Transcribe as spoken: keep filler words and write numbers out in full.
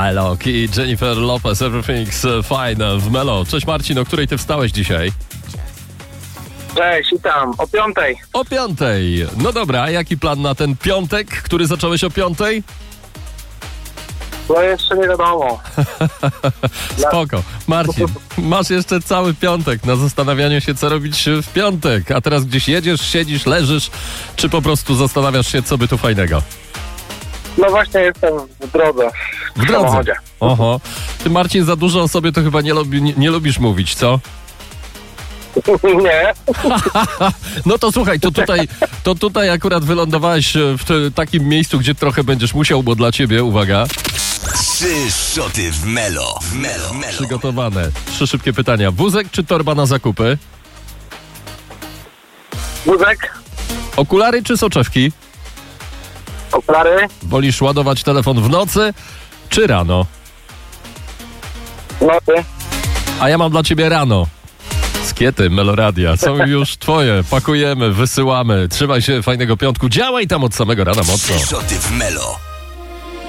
Alok i Jennifer Lopez, Everything's Fine w Melo. Cześć Marcin, o której ty wstałeś dzisiaj? Cześć, witam. O piątej. O piątej. No dobra, a jaki plan na ten piątek, który zacząłeś o piątej? No jeszcze nie wiadomo. Spoko. Marcin, masz jeszcze cały piątek na zastanawianie się, co robić w piątek. A teraz gdzieś jedziesz, siedzisz, leżysz, czy po prostu zastanawiasz się, co by tu fajnego? No właśnie jestem w drodze. W, W drodze. samochodzie. Oho. Ty Marcin, za dużo o sobie to chyba nie, lubi, nie, nie lubisz mówić, co? Nie. No to słuchaj, to tutaj, to tutaj akurat wylądowałeś w te, takim miejscu, gdzie trochę będziesz musiał, bo dla ciebie, uwaga, Trzy szoty w Melo. W Melo. Melo. przygotowane. Trzy szybkie pytania. Wózek czy torba na zakupy? Wózek, Okulary czy soczewki? okulary, Wolisz ładować telefon w nocy czy rano? noty. A ja mam dla ciebie rano. Skiety Meloradia są już twoje. Pakujemy, wysyłamy. Trzymaj się, fajnego piątku. Działaj tam od samego rana mocno. Trzy szoty w Melo.